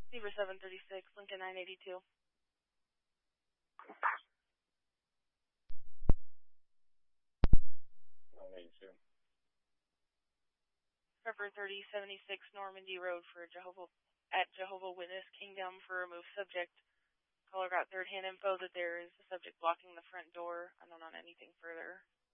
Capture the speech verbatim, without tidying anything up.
Zebra seven thirty-six, Lincoln nine eighty-two. nine eighty-two. Pepper thirty seventy-six, Normandy Road for Jehovah at Jehovah Witness Kingdom for removed subject. Caller got third-hand info that there is a subject blocking the front door. I don't know anything further.